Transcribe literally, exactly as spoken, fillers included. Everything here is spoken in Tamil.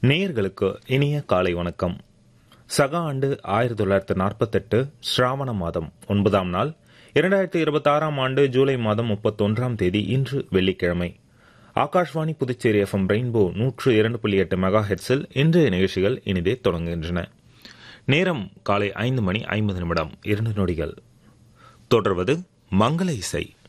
நேயர்களுக்கு இனிய காலை வணக்கம். சக ஆண்டு ஆயிரத்தி தொள்ளாயிரத்தி நாற்பத்தெட்டு ஸ்ராவண மாதம் ஒன்பதாம் நாள் இரண்டாயிரத்தி இருபத்தி ஆறாம் ஆண்டு ஜூலை மாதம் முப்பத்தொன்றாம் தேதி இன்று வெள்ளிக்கிழமை. ஆகாஷ்வாணி புதுச்சேரி எஃப்எம் ரெயின்போ நூற்று இரண்டு புள்ளி எட்டு மெகா ஹெட்ஸில் இன்றைய நிகழ்ச்சிகள் இனிதே தொடங்குகின்றன. நேரம் காலை ஐந்து மணி ஐம்பது நிமிடம் இரண்டு நொடிகள். தொடர்வது மங்கள இசை.